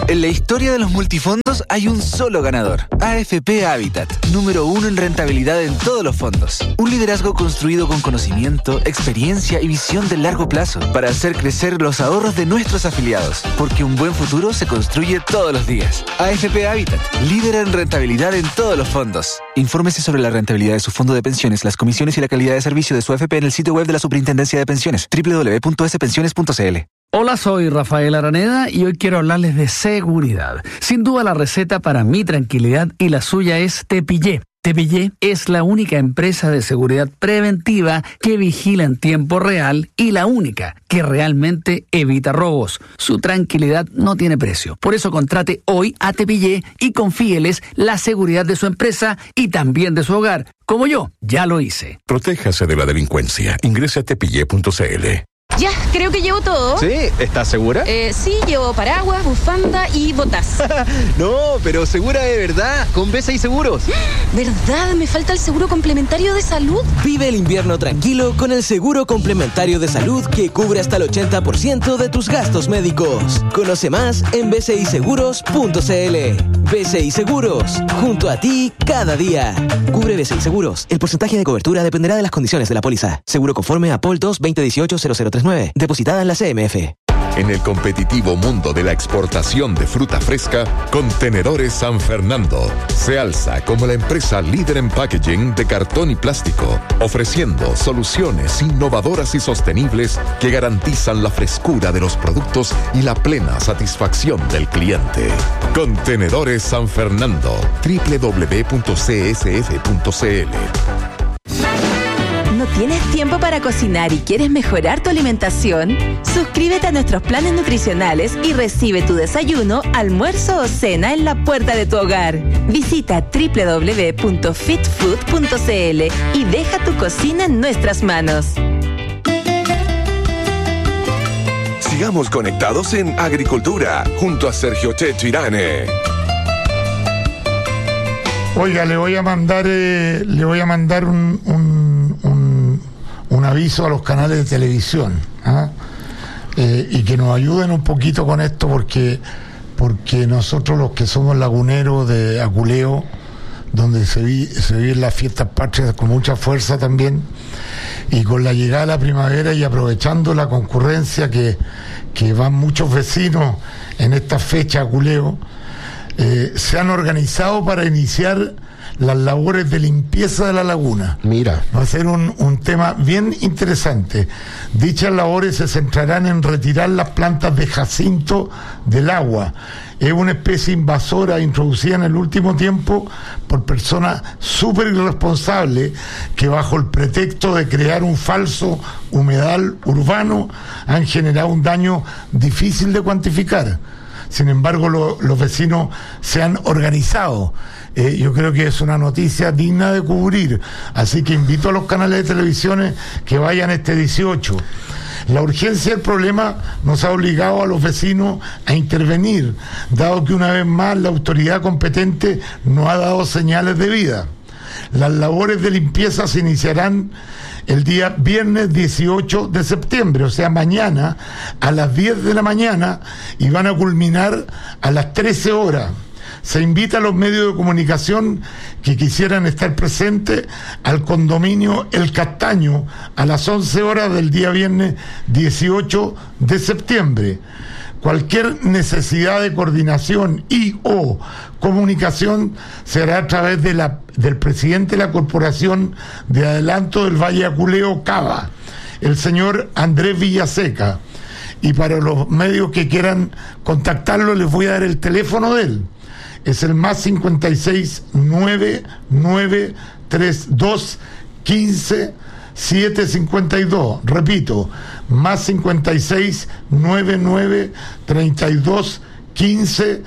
En la historia de los multifondos hay un solo ganador. AFP Habitat, número 1 en rentabilidad en todos los fondos. Un liderazgo construido con conocimiento, experiencia y visión de largo plazo para hacer crecer los ahorros de nuestros afiliados. Porque un buen futuro se construye todos los días. AFP Habitat, líder en rentabilidad en todos los fondos. Infórmese sobre la rentabilidad de su fondo de pensiones, las comisiones y la calidad de servicio de su AFP en el sitio web de la Superintendencia de Pensiones, www.spensiones.cl. Hola, soy Rafael Araneda y hoy quiero hablarles de seguridad. Sin duda la receta para mi tranquilidad y la suya es Tepillé. Tepillé es la única empresa de seguridad preventiva que vigila en tiempo real y la única que realmente evita robos. Su tranquilidad no tiene precio. Por eso contrate hoy a Tepillé y confíeles la seguridad de su empresa y también de su hogar. Como yo, ya lo hice. Protéjase de la delincuencia. Ingrese a tepillé.cl. Ya, creo que llevo todo. ¿Sí? ¿Estás segura? Sí, llevo paraguas, bufanda y botas. No, pero segura de verdad, con BCI Seguros. ¿Verdad? Me falta el seguro complementario de salud. Vive el invierno tranquilo con el seguro complementario de salud que cubre hasta el 80% de tus gastos médicos. Conoce más en bciseguros.cl. BCI Seguros, junto a ti cada día. Cubre BCI Seguros. El porcentaje de cobertura dependerá de las condiciones de la póliza. Seguro conforme a POL 2 2018-0039. Depositada en la CMF. En el competitivo mundo de la exportación de fruta fresca, Contenedores San Fernando se alza como la empresa líder en packaging de cartón y plástico, ofreciendo soluciones innovadoras y sostenibles que garantizan la frescura de los productos y la plena satisfacción del cliente. Contenedores San Fernando, www.csf.cl. ¿No tienes tiempo para cocinar y quieres mejorar tu alimentación? Suscríbete a nuestros planes nutricionales y recibe tu desayuno, almuerzo o cena en la puerta de tu hogar. Visita www.fitfood.cl y deja tu cocina en nuestras manos. Sigamos conectados en Agricultura, junto a Sergio Checho Irane. Oiga, le voy a mandar un aviso a los canales de televisión, y que nos ayuden un poquito con esto porque nosotros los que somos laguneros de Aculeo, donde se viven las fiestas patrias con mucha fuerza también, y con la llegada de la primavera y aprovechando la concurrencia que van muchos vecinos en esta fecha a Aculeo, se han organizado para iniciar las labores de limpieza de la laguna. Mira. Va a ser un tema bien interesante. Dichas labores se centrarán en retirar las plantas de jacinto del agua. Es una especie invasora introducida en el último tiempo por personas súper irresponsables que, bajo el pretexto de crear un falso humedal urbano, han generado un daño difícil de cuantificar. Sin embargo, los vecinos se han organizado. Yo creo que es una noticia digna de cubrir, así que invito a los canales de televisión que vayan este 18. La urgencia del problema nos ha obligado a los vecinos a intervenir, dado que una vez más la autoridad competente no ha dado señales de vida. Las labores de limpieza se iniciarán el día viernes 18 de septiembre, o sea, mañana, a las 10 de la mañana, y van a culminar a las 13 horas. Se invita a los medios de comunicación que quisieran estar presentes al condominio El Castaño a las 11 horas del día viernes 18 de septiembre. Cualquier necesidad de coordinación y o comunicación será a través del presidente de la Corporación de Adelanto del Valle Aculeo, Cava, el señor Andrés Villaseca. Y para los medios que quieran contactarlo, les voy a dar el teléfono de él. Es el más 56 9932 15 752. Repito, más 56 99 32 15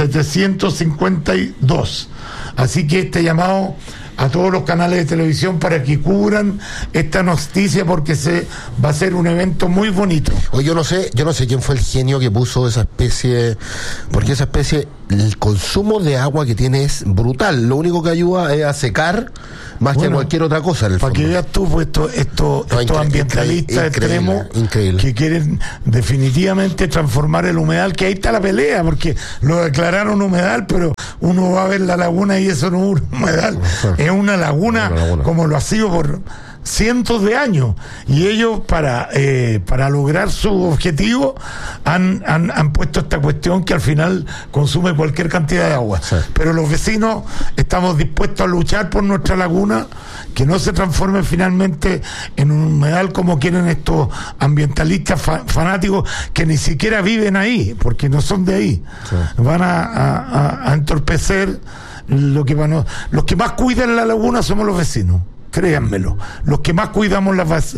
752. Así que este llamado a todos los canales de televisión para que cubran esta noticia, porque va a ser un evento muy bonito. Oye, yo no sé quién fue el genio que puso esa especie, porque esa especie el consumo de agua que tiene es brutal. Lo único que ayuda es a secar más que cualquier otra cosa. Para que veas tú, pues estos ambientalistas extremos que quieren definitivamente transformar el humedal, que ahí está la pelea, porque lo declararon humedal, pero uno va a ver la laguna y eso no es un humedal, es una laguna como lo ha sido por cientos de años, y ellos para lograr su objetivo han puesto esta cuestión que al final consume cualquier cantidad de agua, pero los vecinos estamos dispuestos a luchar por nuestra laguna, que no se transforme finalmente en un humedal como quieren estos ambientalistas fanáticos que ni siquiera viven ahí, porque no son de ahí. Van a entorpecer lo que van los que más cuidan la laguna somos los vecinos. Créanmelo, los que más cuidamos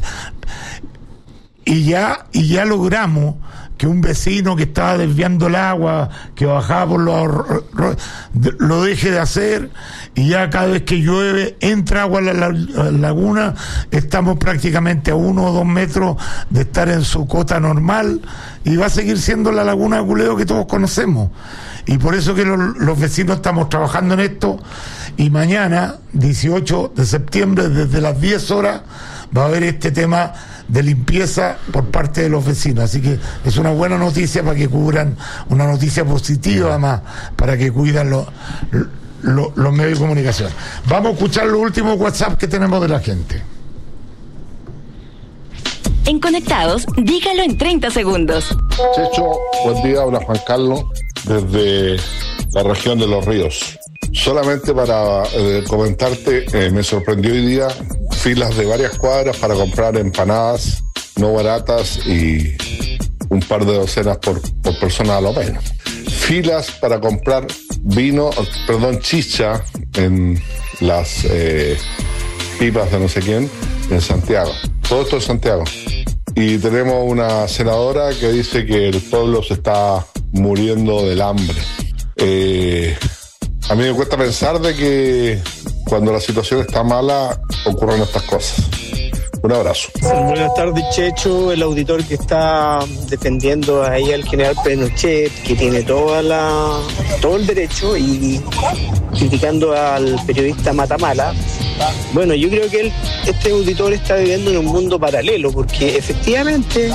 y ya logramos que un vecino que estaba desviando el agua, que bajaba por lo deje de hacer, y ya cada vez que llueve entra agua a la laguna, estamos prácticamente a 1 o 2 metros de estar en su cota normal, y va a seguir siendo la laguna de Culeo que todos conocemos. Y por eso que los vecinos estamos trabajando en esto, y mañana, 18 de septiembre, desde las 10 horas, va a haber este tema de limpieza por parte de los vecinos. Así que es una buena noticia para que cubran, una noticia positiva además, para que cuidan los medios de comunicación. Vamos a escuchar los últimos WhatsApp que tenemos de la gente. En Conectados, dígalo en 30 segundos. Checho, buen día, habla Juan Carlos desde la región de Los Ríos. Solamente para comentarte, me sorprendió hoy día filas de varias cuadras para comprar empanadas no baratas y un par de docenas por persona a lo menos. Filas para comprar chicha en las pipas de no sé quién en Santiago. Todo esto es Santiago. Y tenemos una senadora que dice que el pueblo se está muriendo del hambre. A mí me cuesta pensar de que cuando la situación está mala ocurren estas cosas. Un abrazo. Buenas tardes, Checho, el auditor que está defendiendo ahí al general Pinochet, que tiene todo el derecho, y criticando al periodista Matamala. Bueno, yo creo que este auditor está viviendo en un mundo paralelo, porque efectivamente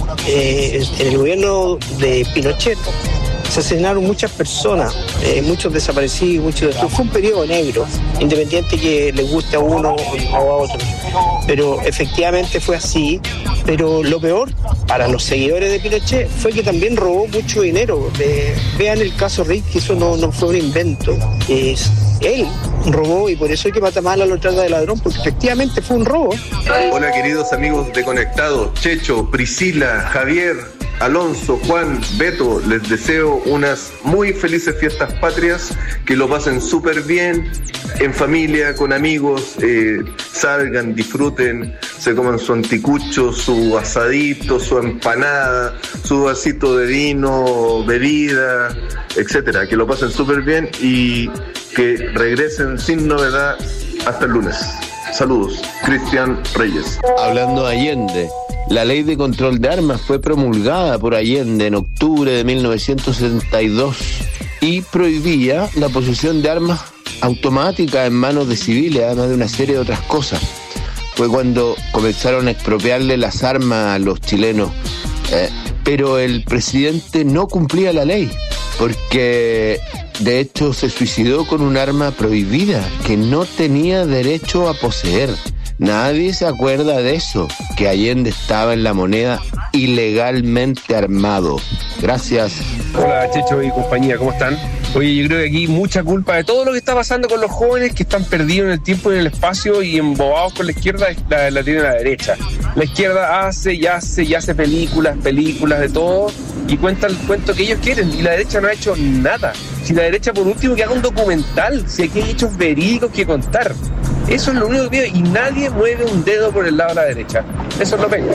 en el gobierno de Pinochet se asesinaron muchas personas, muchos desaparecidos, muchos. Fue un periodo negro, independiente que le guste a uno o a otro. Pero efectivamente fue así. Pero lo peor para los seguidores de Pinochet fue que también robó mucho dinero. Vean el caso Rick, que eso no fue un invento. Él robó, y por eso hay que Matamala lo trata de ladrón, porque efectivamente fue un robo. Hola, queridos amigos de Conectados, Checho, Priscila, Javier, Alonso, Juan, Beto, les deseo unas muy felices fiestas patrias, que lo pasen súper bien, en familia, con amigos, salgan, disfruten, se coman su anticucho, su asadito, su empanada, su vasito de vino, bebida, etcétera, que lo pasen súper bien y que regresen sin novedad hasta el lunes. Saludos, Cristian Reyes. Hablando de Allende, la ley de control de armas fue promulgada por Allende en octubre de 1972 y prohibía la posesión de armas automáticas en manos de civiles, además de una serie de otras cosas. Fue cuando comenzaron a expropiarle las armas a los chilenos, pero el presidente no cumplía la ley, porque de hecho se suicidó con un arma prohibida que no tenía derecho a poseer. Nadie se acuerda de eso, que Allende estaba en la moneda ilegalmente armado. Gracias. Hola, Checho y compañía, ¿cómo están? Oye, yo creo que aquí mucha culpa de todo lo que está pasando con los jóvenes que están perdidos en el tiempo y en el espacio y embobados con la izquierda, la tiene la derecha. La izquierda hace y hace películas de todo y cuenta el cuento que ellos quieren, y la derecha no ha hecho nada. Si la derecha, por último, que haga un documental, si aquí hay hechos verídicos que contar. Eso es lo único que pido, y nadie mueve un dedo por el lado de la derecha. Eso es lo penca.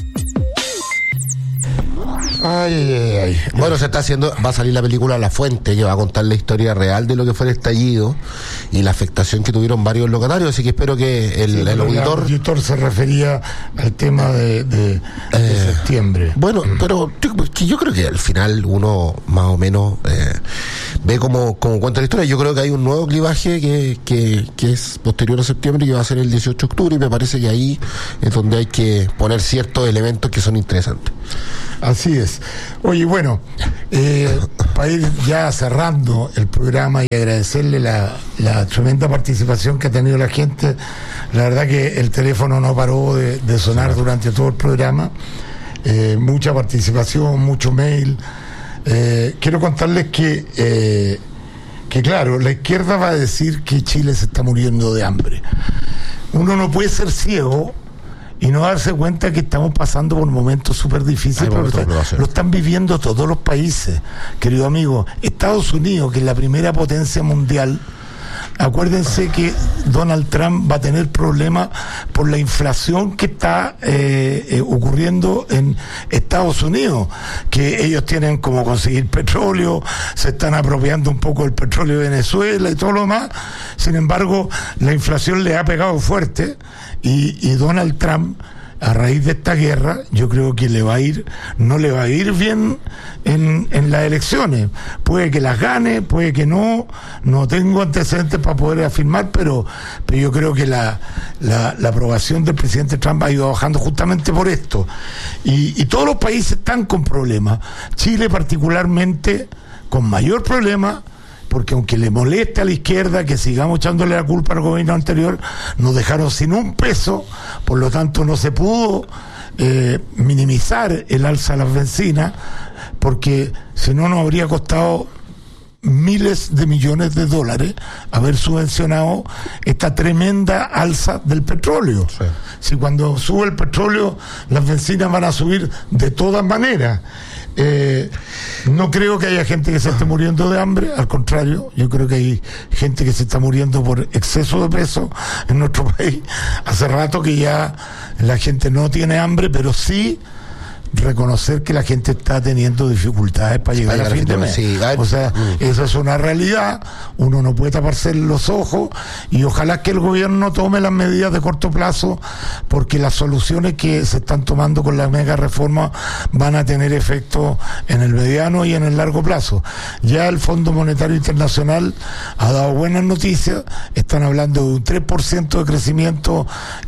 Ay. Bueno, va a salir la película La Fuente, que va a contar la historia real de lo que fue el estallido y la afectación que tuvieron varios locatarios, así que espero que el auditor se refería al tema de septiembre. Bueno, pero yo creo que al final uno más o menos ve cómo cuenta la historia. Yo creo que hay un nuevo clivaje que es posterior a septiembre, que va a ser el 18 de octubre, y me parece que ahí es donde hay que poner ciertos elementos que son interesantes. Así es. Oye, bueno, para ir ya cerrando el programa y agradecerle la tremenda participación que ha tenido la gente. La verdad que el teléfono no paró de sonar durante todo el programa. Mucha participación, mucho mail. Quiero contarles que claro, la izquierda va a decir que Chile se está muriendo de hambre. Uno no puede ser ciego y no darse cuenta que estamos pasando por momentos súper difíciles, lo están viviendo todos los países, querido amigo. Estados Unidos, que es la primera potencia mundial, acuérdense que Donald Trump va a tener problemas por la inflación que está ocurriendo en Estados Unidos, que ellos tienen como conseguir petróleo, se están apropiando un poco del petróleo de Venezuela y todo lo demás. Sin embargo, la inflación le ha pegado fuerte y Donald Trump, a raíz de esta guerra, yo creo que no le va a ir bien en las elecciones. Puede que las gane, puede que no tengo antecedentes para poder afirmar, pero yo creo que la aprobación del presidente Trump ha ido bajando justamente por esto. Y todos los países están con problemas. Chile particularmente con mayor problema, porque aunque le moleste a la izquierda que sigamos echándole la culpa al gobierno anterior, nos dejaron sin un peso, por lo tanto no se pudo minimizar el alza de las bencinas, porque si no nos habría costado miles de millones de dólares haber subvencionado esta tremenda alza del petróleo. Sí. Si cuando sube el petróleo las bencinas van a subir de todas maneras. No creo que haya gente que se esté muriendo de hambre, al contrario, yo creo que hay gente que se está muriendo por exceso de peso en nuestro país. Hace rato que ya la gente no tiene hambre, pero sí reconocer que la gente está teniendo dificultades para llegar a fin de mes. Sí, o sea, esa es una realidad. Uno no puede taparse los ojos, y ojalá que el gobierno tome las medidas de corto plazo, porque las soluciones que se están tomando con la mega reforma van a tener efecto en el mediano y en el largo plazo. Ya el Fondo Monetario Internacional ha dado buenas noticias. Están hablando de un 3% de crecimiento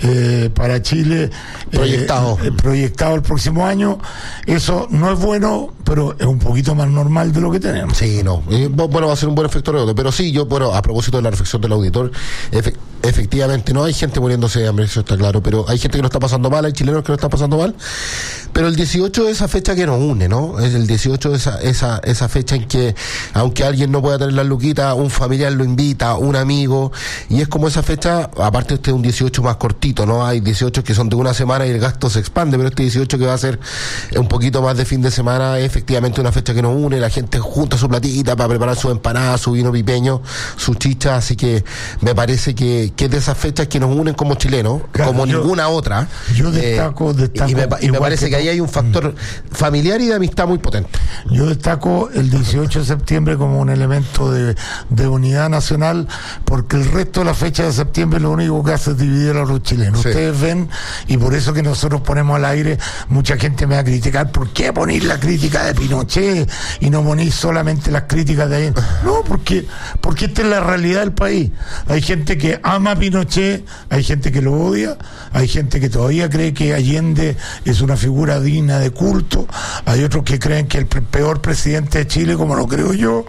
para Chile proyectado el próximo año. Eso no es bueno, pero es un poquito más normal de lo que tenemos. Sí, no. Bueno, va a ser un buen efecto rebote. Pero sí, a propósito de la reflexión del auditor, efectivamente no hay gente muriéndose de hambre, eso está claro, pero hay gente que no está pasando mal, hay chilenos que no están pasando mal. Pero el 18 es esa fecha que nos une, ¿no? Es el 18 esa fecha en que, aunque alguien no pueda tener la luquita, un familiar lo invita, un amigo, y es como esa fecha, aparte este es un 18 más cortito, ¿no? Hay 18 que son de una semana y el gasto se expande, pero este 18 que va a ser un poquito más de fin de semana es efectivamente una fecha que nos une. La gente junta su platita para preparar su empanada, su vino pipeño, su chicha, así que me parece que es de esas fechas que nos unen como chilenos, claro, como ninguna otra. Yo destaco y me parece que ahí hay un factor familiar y de amistad muy potente. Yo destaco el 18 de septiembre como un elemento de unidad nacional, porque el resto de la fecha de septiembre lo único que hace es dividir a los chilenos. Sí. Ustedes ven, y por eso que nosotros ponemos al aire, mucha gente me va a criticar, ¿por qué ponéis la crítica de Pinochet y no ponéis solamente las críticas de ahí? No, porque esta es la realidad del país. Hay gente que ama a Pinochet, hay gente que lo odia, hay gente que todavía cree que Allende es una figura digna de culto, hay otros que creen que el peor presidente de Chile, como lo creo yo,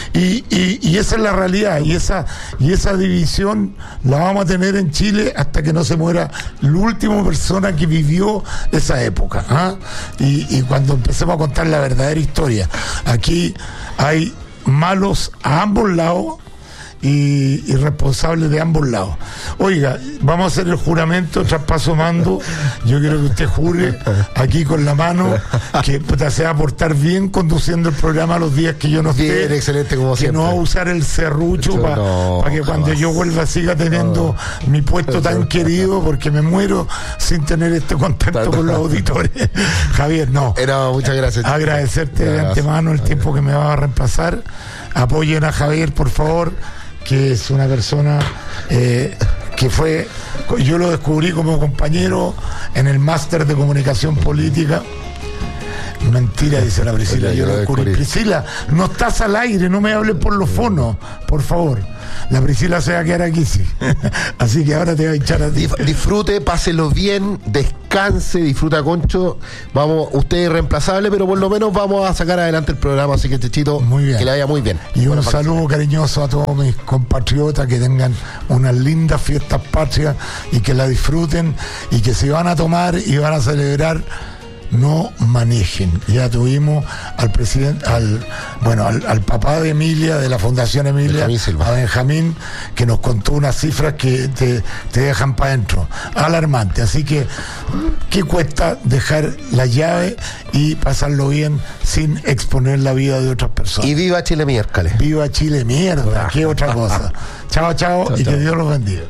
y esa es la realidad, y esa división la vamos a tener en Chile hasta que no se muera la última persona que vivió esa época, ¿ah? Y cuando empecemos a contar la verdadera historia, aquí hay malos a ambos lados y responsables de ambos lados. Oiga, vamos a hacer el juramento, traspaso mando. Yo quiero que usted jure aquí con la mano que se va a portar bien conduciendo el programa los días que yo no esté. Bien, excelente, como que siempre. No va a usar el serrucho para que cuando yo vuelva siga teniendo mi puesto tan querido, porque me muero sin tener este contacto con los auditores. Javier, muchas gracias. Agradecerte de antemano el tiempo que me va a reemplazar. Apoyen a Javier, por favor, que es una persona que yo lo descubrí como compañero en el máster de comunicación política, Mentira, dice la Priscila. Yo lo descubrí. Priscila, no estás al aire, no me hables por los fonos, por favor. La Priscila se va a quedar aquí, sí. Así que ahora te voy a echar a ti. Disfrute, páselo bien, descanse, disfruta, Concho. Vamos, usted es reemplazable, pero por lo menos vamos a sacar adelante el programa, así que Chechito, muy bien. Que le vaya muy bien. Y un saludo cariñoso a todos mis compatriotas, que tengan unas lindas fiestas patrias y que la disfruten, y que si van a tomar y van a celebrar, no manejen. Ya tuvimos al presidente, al papá de Emilia, de la Fundación Emilia, a Benjamín, que nos contó unas cifras que te dejan para adentro, alarmante. Así que, ¿qué cuesta dejar la llave y pasarlo bien sin exponer la vida de otras personas? Y viva Chile miércoles. Viva Chile mierda, qué otra cosa. Chao, chao, y que Dios los bendiga.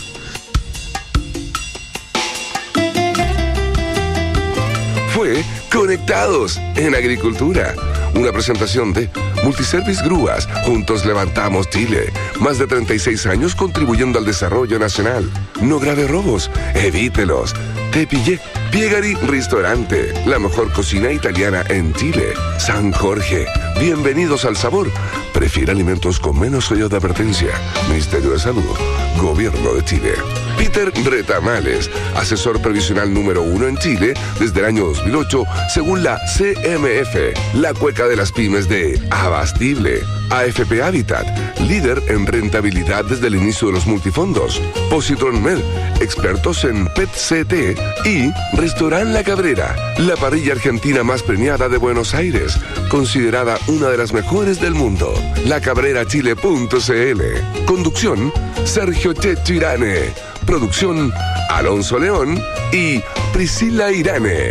Fue Conectados en Agricultura, una presentación de Multiservice Grúas. Juntos levantamos Chile. Más de 36 años contribuyendo al desarrollo nacional. No grave robos, evítelos. Te pillé. Piegari Ristorante, la mejor cocina italiana en Chile. San Jorge, bienvenidos al sabor. Prefiere alimentos con menos sello de advertencia. Ministerio de Salud, Gobierno de Chile. Peter Retamales, asesor previsional número 1 en Chile desde el año 2008, según la CMF, la cueca de las pymes de Abastible. AFP Habitat, líder en rentabilidad desde el inicio de los multifondos. Positron Med, expertos en PET-CT. Y Restaurant La Cabrera, la parrilla argentina más premiada de Buenos Aires, considerada una de las mejores del mundo. lacabrerachile.cl. Conducción, Sergio Checho Irane. Producción, Alonso León y Priscila Irane.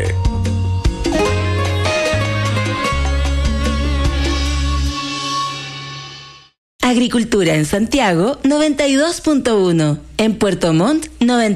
Agricultura en Santiago, 92.1. En Puerto Montt,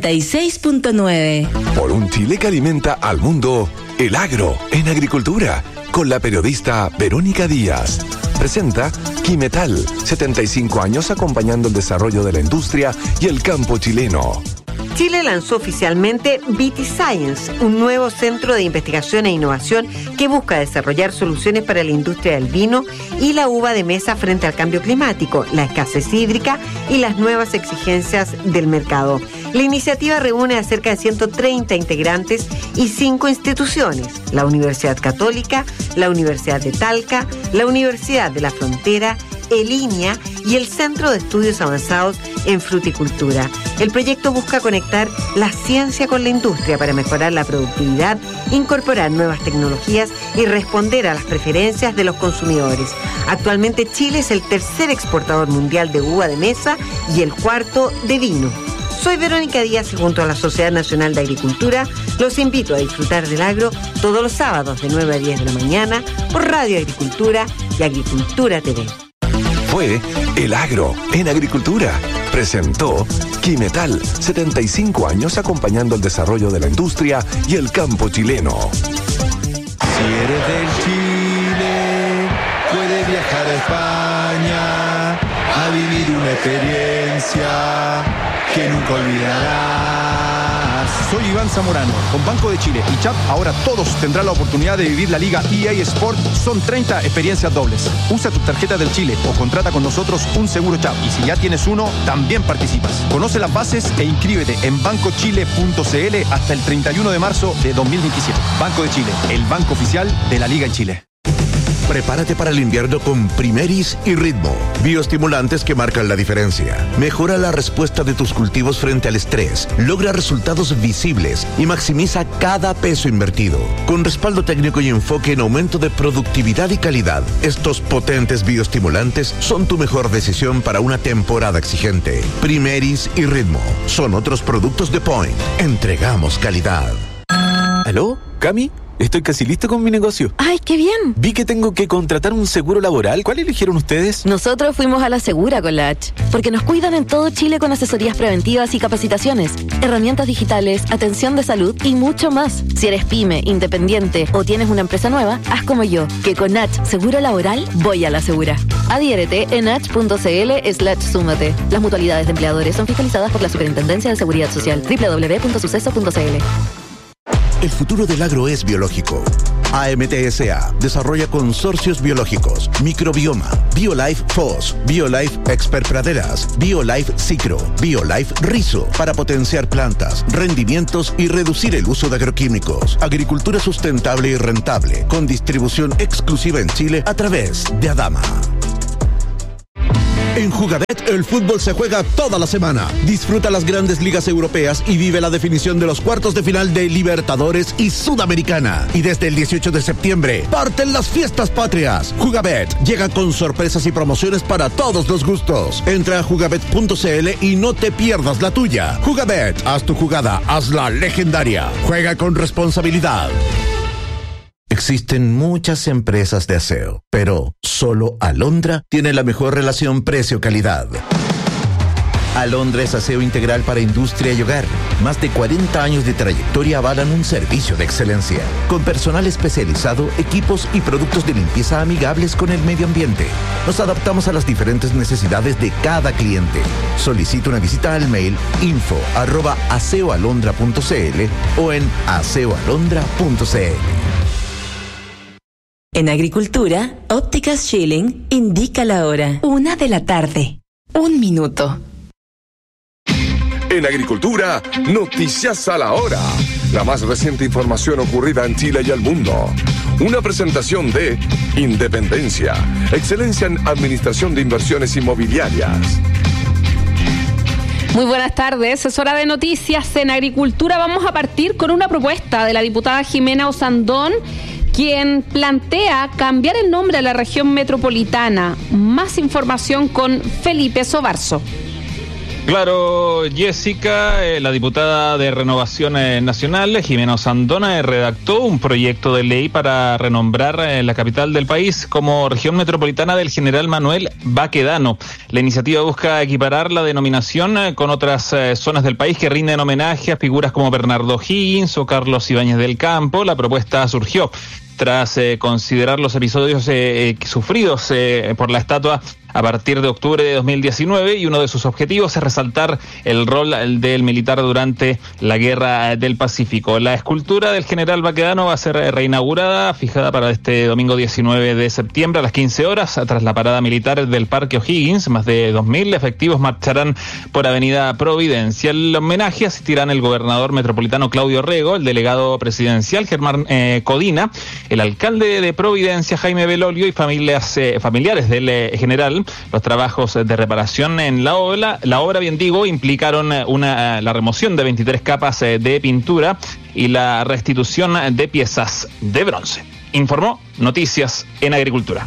96.9. Por un Chile que alimenta al mundo, El Agro en Agricultura, con la periodista Verónica Díaz. Presenta Quimetal, 75 años acompañando el desarrollo de la industria y el campo chileno. Chile lanzó oficialmente Viti Science, un nuevo centro de investigación e innovación que busca desarrollar soluciones para la industria del vino y la uva de mesa frente al cambio climático, la escasez hídrica y las nuevas exigencias del mercado. La iniciativa reúne a cerca de 130 integrantes y 5 instituciones: la Universidad Católica, la Universidad de Talca, la Universidad de la Frontera, el INIA y el Centro de Estudios Avanzados en Fruticultura. El proyecto busca conectar la ciencia con la industria para mejorar la productividad, incorporar nuevas tecnologías y responder a las preferencias de los consumidores. Actualmente Chile es el tercer exportador mundial de uva de mesa y el cuarto de vino. Soy Verónica Díaz y junto a la Sociedad Nacional de Agricultura los invito a disfrutar del agro todos los sábados de 9 a 10 de la mañana por Radio Agricultura y Agricultura TV. Fue El Agro en Agricultura. Presentó Quimetal, 75 años acompañando el desarrollo de la industria y el campo chileno. Si eres del Chile, puedes viajar a España a vivir una experiencia que nunca olvidarás. Soy Iván Zamorano. Con Banco de Chile y CHAP, ahora todos tendrán la oportunidad de vivir la Liga EA Sport. Son 30 experiencias dobles. Usa tu tarjeta del Chile o contrata con nosotros un seguro CHAP. Y si ya tienes uno, también participas. Conoce las bases e inscríbete en bancochile.cl hasta el 31 de marzo de 2027. Banco de Chile, el banco oficial de la Liga en Chile. Prepárate para el invierno con Primeris y Ritmo, bioestimulantes que marcan la diferencia. Mejora la respuesta de tus cultivos frente al estrés, logra resultados visibles y maximiza cada peso invertido. Con respaldo técnico y enfoque en aumento de productividad y calidad, estos potentes bioestimulantes son tu mejor decisión para una temporada exigente. Primeris y Ritmo son otros productos de Point. Entregamos calidad. ¿Aló? ¿Cami? Estoy casi listo con mi negocio. ¡Ay, qué bien! Vi que tengo que contratar un seguro laboral. ¿Cuál eligieron ustedes? Nosotros fuimos a la Segura con la H, porque nos cuidan en todo Chile con asesorías preventivas y capacitaciones, herramientas digitales, atención de salud y mucho más. Si eres pyme, independiente o tienes una empresa nueva, haz como yo, que con H Seguro Laboral voy a la Segura. Adhiérete en h.cl/súmate. Las mutualidades de empleadores son fiscalizadas por la Superintendencia de Seguridad Social. www.suceso.cl. El futuro del agro es biológico. AMTSA desarrolla consorcios biológicos, Microbioma, BioLife FOS, BioLife Expert Praderas, BioLife Cicro, BioLife Rizo, para potenciar plantas, rendimientos y reducir el uso de agroquímicos. Agricultura sustentable y rentable, con distribución exclusiva en Chile a través de Adama. En Jugabet, el fútbol se juega toda la semana. Disfruta las grandes ligas europeas y vive la definición de los cuartos de final de Libertadores y Sudamericana. Y desde el 18 de septiembre, parten las fiestas patrias. Jugabet llega con sorpresas y promociones para todos los gustos. Entra a jugabet.cl y no te pierdas la tuya. Jugabet, haz tu jugada, hazla legendaria. Juega con responsabilidad. Existen muchas empresas de aseo, pero solo Alondra tiene la mejor relación precio-calidad. Alondra es aseo integral para industria y hogar. Más de 40 años de trayectoria avalan un servicio de excelencia, con personal especializado, equipos y productos de limpieza amigables con el medio ambiente. Nos adaptamos a las diferentes necesidades de cada cliente. Solicita una visita al mail info@aseoalondra.cl o en aseoalondra.cl. En Agricultura, Ópticas Schilling indica la hora. 1 de la tarde. 1 minuto. En Agricultura, noticias a la hora. La más reciente información ocurrida en Chile y el mundo. Una presentación de Independencia, excelencia en administración de inversiones inmobiliarias. Muy buenas tardes, es hora de noticias en Agricultura. Vamos a partir con una propuesta de la diputada Jimena Osandón, quien plantea cambiar el nombre a la región metropolitana. Más información con Felipe Sobarzo. Claro, Jessica, la diputada de Renovación Nacional, Jimena Osandón, redactó un proyecto de ley para renombrar la capital del país como región metropolitana del General Manuel Baquedano. La iniciativa busca equiparar la denominación con otras zonas del país que rinden homenaje a figuras como Bernardo Higgins o Carlos Ibáñez del Campo. La propuesta surgió tras considerar los episodios sufridos por la estatua a partir de octubre de 2019, y uno de sus objetivos es resaltar el rol del militar durante la Guerra del Pacífico. La escultura del General Baquedano va a ser reinaugurada, fijada para este domingo 19 de septiembre a las 15 horas, tras la parada militar del Parque O'Higgins. Más de 2.000 efectivos marcharán por Avenida Providencia. El homenaje asistirán el gobernador metropolitano Claudio Rego, el delegado presidencial Germán Codina, el alcalde de Providencia Jaime Belolio y familiares del general. Los trabajos de reparación en la obra, bien digo, implicaron la remoción de 23 capas de pintura y la restitución de piezas de bronce. Informó Noticias en Agricultura.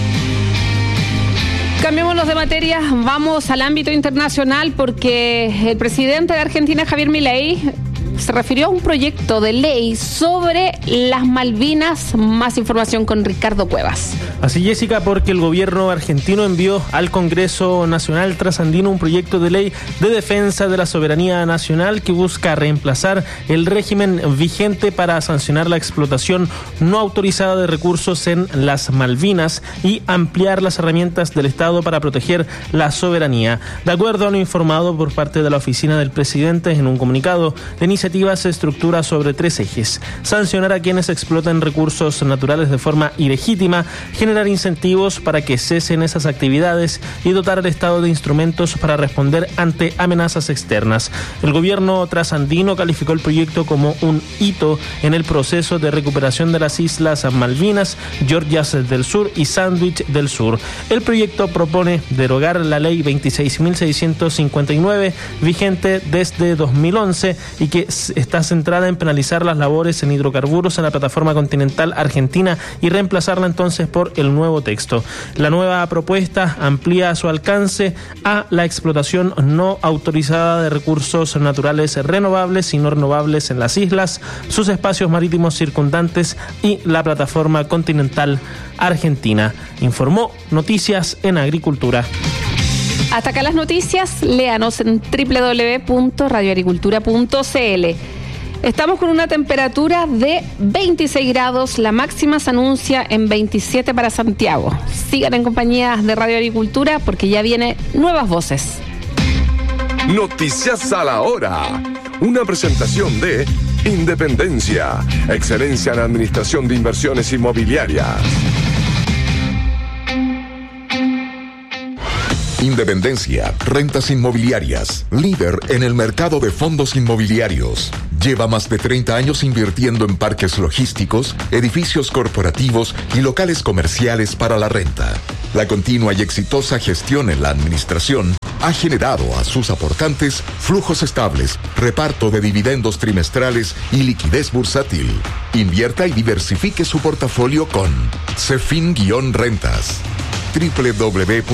Cambiémonos de materia, vamos al ámbito internacional, porque el presidente de Argentina, Javier Milei, se refirió a un proyecto de ley sobre las Malvinas. Más información con Ricardo Cuevas. Así, Jessica, porque el gobierno argentino envió al Congreso Nacional Trasandino un proyecto de ley de defensa de la soberanía nacional que busca reemplazar el régimen vigente para sancionar la explotación no autorizada de recursos en las Malvinas y ampliar las herramientas del Estado para proteger la soberanía. De acuerdo a lo informado por parte de la oficina del presidente en un comunicado, la iniciativa se estructura sobre 3 ejes: sancionar a quienes explotan recursos naturales de forma ilegítima, generar incentivos para que cesen esas actividades y dotar al Estado de instrumentos para responder ante amenazas externas. El gobierno trasandino calificó el proyecto como un hito en el proceso de recuperación de las Islas Malvinas, Georgias del Sur y Sandwich del Sur. El proyecto propone derogar la ley 26.659, vigente desde 2011 y que está centrada en penalizar las labores en hidrocarburos en la plataforma continental argentina y reemplazarla entonces por el nuevo texto. La nueva propuesta amplía su alcance a la explotación no autorizada de recursos naturales renovables y no renovables en las islas, sus espacios marítimos circundantes y la plataforma continental argentina. Informó Noticias en Agricultura. Hasta acá las noticias, léanos en www.radioagricultura.cl. Estamos con una temperatura de 26 grados, la máxima se anuncia en 27 para Santiago. Sigan en compañía de Radio Agricultura porque ya viene Nuevas Voces. Noticias a la hora. Una presentación de Independencia, excelencia en administración de inversiones inmobiliarias. Independencia, rentas inmobiliarias, líder en el mercado de fondos inmobiliarios. Lleva más de 30 años invirtiendo en parques logísticos, edificios corporativos y locales comerciales para la renta. La continua y exitosa gestión en la administración ha generado a sus aportantes flujos estables, reparto de dividendos trimestrales y liquidez bursátil. Invierta y diversifique su portafolio con Cefin-Rentas. www